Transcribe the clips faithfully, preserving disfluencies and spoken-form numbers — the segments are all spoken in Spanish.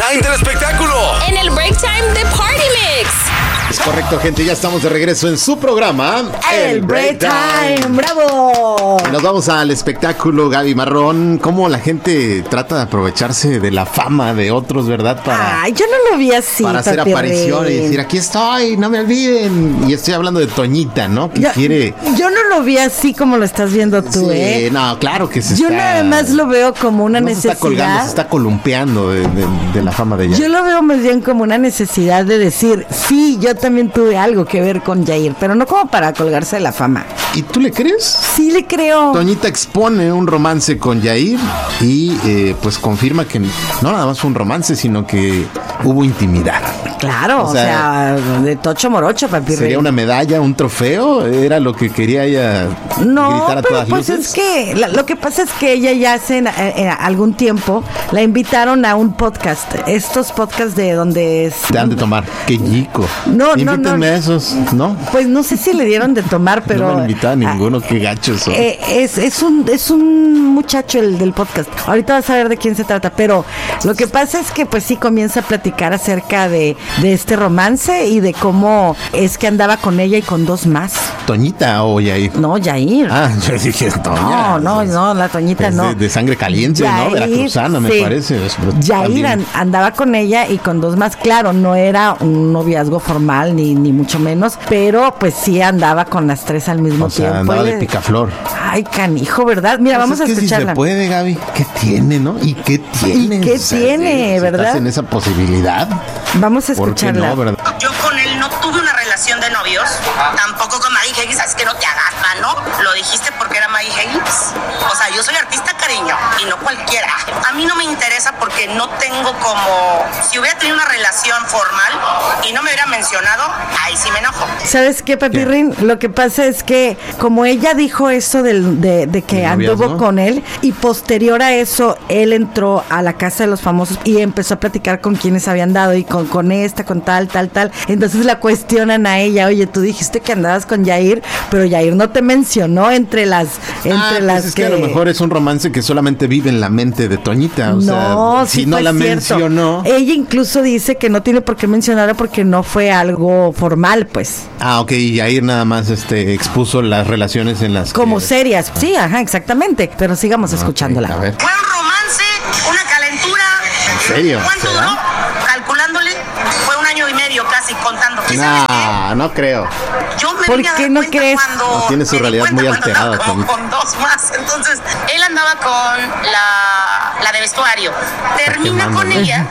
time del espectáculo. En el break time de Party Mix. Es correcto, gente, ya estamos de regreso en su programa El, el Break Time. Time. ¡Bravo! Y nos vamos al espectáculo, Gaby Marrón. ¿Cómo la gente trata de aprovecharse de la fama de otros, verdad? Para, Ay, yo no lo vi así. Para hacer aparición y decir, aquí estoy, no me olviden. Y estoy hablando de Toñita, ¿no? Que yo, quiere... Yo no lo vi así como lo estás viendo tú, sí, ¿eh? no, claro que se yo está... Yo nada más lo veo como una no necesidad... se está colgando, se está columpiando de, de, de la fama de ella. Yo lo veo más bien como una necesidad de decir, sí, yo también tuve algo que ver con Yair, pero no como para colgarse de la fama. ¿Y tú le crees? Sí le creo. Toñita expone un romance con Yair y eh, pues confirma que no nada más fue un romance, sino que hubo intimidad. Claro, o sea, o sea de tocho morocho, papi. ¿Sería una medalla, un trofeo? ¿Era lo que quería ella no, gritar a pero todas pues luces? Es que la, lo que pasa es que ella ya hace en, en algún tiempo la invitaron a un podcast, estos podcasts de donde es... Te han de tomar, qué chico. No, no, no. Invítenme a esos, ¿no? Pues no sé si le dieron de tomar, pero... No me han invitado a ninguno, qué gachos son. Eh, es, es, un, es un muchacho el del podcast. Ahorita vas a ver de quién se trata, pero lo que pasa es que pues sí comienza a platicar acerca de, de este romance y de cómo es que andaba con ella y con dos más. ¿Toñita o Yair? No, Yair. Ah, yo dije Toña. No, no, no, la Toñita es no. De, de sangre caliente, Yair, ¿no? Veracruzana, me sí. parece. Yair an, andaba con ella y con dos más. Claro, no era un noviazgo formal ni, ni mucho menos, pero pues sí andaba con las tres al mismo o sea, tiempo. andaba de picaflor. Ay, canijo, ¿verdad? Mira, pues vamos es a que escucharla. Si se puede, Gaby. ¿Qué tiene, no? ¿Y qué tiene? ¿Y qué o sea, tiene, si verdad? ¿Estás en esa posibilidad? Vamos a escucharla. No, ¿verdad? Yo con él no tuve una relación de novios, tampoco con Maggie Higgins, es que no te hagas, ¿no? Lo dijiste porque era Maggie Higgins. O sea, yo soy artista, cariño, y no cualquiera. A mí no me interesa porque no tengo como... Si hubiera tenido una relación formal y no me hubiera mencionado, ahí sí me enojo. ¿Sabes qué, Papirrín? ¿Qué? Lo que pasa es que como ella dijo eso del, de, de que anduvo con él y posterior a eso, él entró a la casa de los famosos y empezó a platicar con quienes habían dado y con, con esta, con tal, tal, tal. Entonces la cuestionan a ella, oye, tú dijiste que andabas con Yair, pero Yair no te mencionó entre las entre ah, las pues es que... que a lo mejor es un romance que solamente vive en la mente de Toñita, o no, sea, sí si no la cierto. mencionó. Ella incluso dice que no tiene por qué mencionarla porque no fue algo formal, pues. Ah, ok, y Yair nada más este expuso las relaciones en las como que... serias. Sí, ajá, exactamente, pero sigamos okay, escuchándola. A ver. Fue un romance, una calentura. ¿En serio? ¿Cuánto ¿será? duró? Calculándole, fue un año y medio casi contando. ¿Y no, no creo. Yo me ¿Por qué no crees? Cuando no, tiene su realidad muy alterada. Como con dos más. Entonces, él andaba con la, la de vestuario. Termina con mando, ella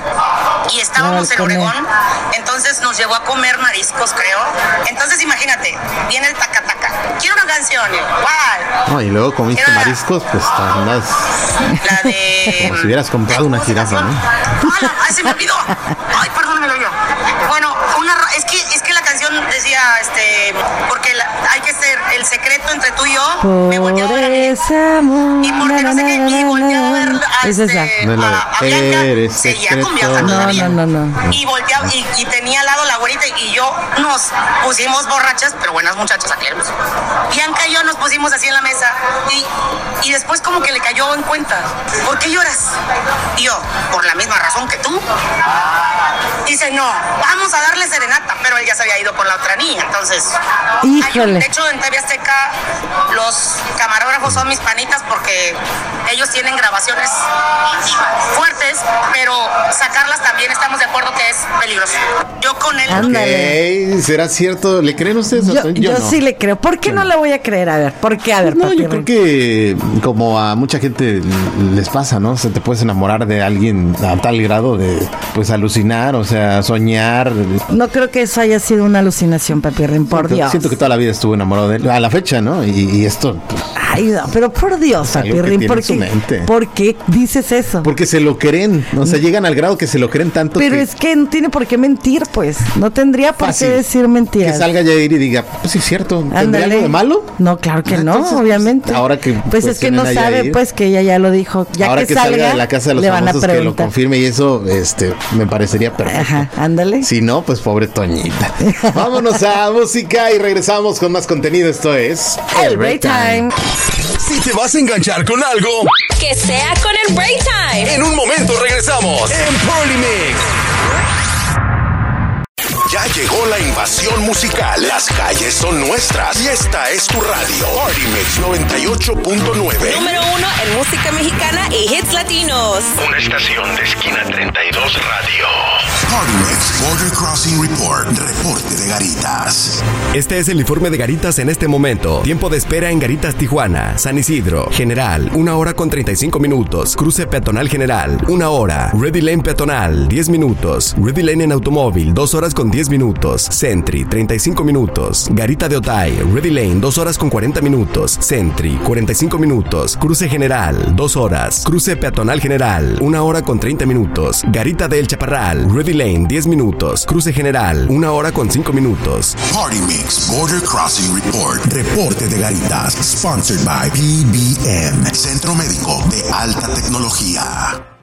y estábamos no, en Obregón. Él. Entonces nos llevó a comer mariscos, creo. Entonces, imagínate, viene el taca-taca. Quiero una canción. ¿Cuál? No, y luego comiste Quiero mariscos, pues andas. La de. Como si hubieras comprado una jirafa, ¿no? ¡Hala! ¡Ay, se me olvidó! Ay, perdónamelo yo. Bueno, una, es que es que la canción decía, este, porque la, hay que ser el secreto entre tú y yo. Por me volteó a ver amor, y porque no sé qué, y volteó a ver a, es este, esa. No, a, a Bianca, seguía con Bianca todavía. No, no, no. Y volteaba, y, y tenía al lado la güerita y yo nos pusimos borrachas, pero buenas muchachas, aquí hermoso. Bianca y yo nos pusimos así en la mesa y, y después como que le cayó en cuenta. ¿Por qué lloras? Y yo, por la misma razón que tú. Dice, no, vamos a darle serenata, pero él ya se había ido con la otra niña, entonces... Híjole. Hay, de hecho, en T V Azteca, los camarógrafos son mis panitas porque ellos tienen grabaciones fuertes, pero sacarlas también estamos de acuerdo que es peligroso. Yo con él... Ok, ¿será cierto? ¿Le creen ustedes? Yo, yo yo no. sí le creo. ¿Por qué yo no le voy a creer? A ver, ¿por qué? A ver, no, papi, yo creo que como a mucha gente les pasa, ¿no? Se te puedes enamorar de alguien a tal grado de, pues, alucinar, o sea, soñar. No creo que eso haya sido una alucinación, Papirrín, por siento, Dios. Siento que toda la vida estuve enamorado de él, a la fecha, ¿no? Y, y esto... Pues, ay, no, pero por Dios, Papirrín, ¿por qué, ¿por qué dices eso? Porque se lo creen, o sea, llegan al grado que se lo creen tanto. Pero que... es que no tiene por qué mentir, pues. No tendría por Fácil. qué decir mentiras. Que salga Yair y diga, pues sí, es cierto. ¿Tendría Ándale. algo de malo? No, claro que Entonces, no, obviamente. Ahora que pues es que no sabe, pues que ella ya lo dijo. Ya ahora que, que salga, salga de la casa de los le van famosos a que lo confirme y eso, este, me parecería perfecto. Ajá, ándale. Si no, pues pobre Toñita. Vámonos a música y regresamos con más contenido. Esto es El Break Time. Si te vas a enganchar con algo, que sea con el Break Time. En un momento regresamos en Party Mix. Llegó la invasión musical. Las calles son nuestras. Y esta es tu radio. Party Mix noventa y ocho punto nueve. Número uno en música mexicana y hits latinos. Una estación de Esquina treinta y dos Radio. Party Mix Border Crossing Report. Reporte de Garitas. Este es el informe de Garitas en este momento. Tiempo de espera en Garitas, Tijuana. San Isidro, General, una hora con treinta y cinco minutos. Cruce peatonal General, una hora. Ready Lane peatonal, diez minutos. Ready Lane en automóvil, dos horas con diez minutos. Sentry, treinta y cinco minutos. Garita de Otay, Ready Lane, dos horas con cuarenta minutos. Sentry, cuarenta y cinco minutos. Cruce General, dos horas. Cruce peatonal General, una hora con treinta minutos. Garita del Chaparral, Ready Lane, diez minutos. Cruce General, una hora con cinco minutos. Party Mix Border Crossing Report. Reporte de Garitas. Sponsored by P B M. Centro Médico de Alta Tecnología.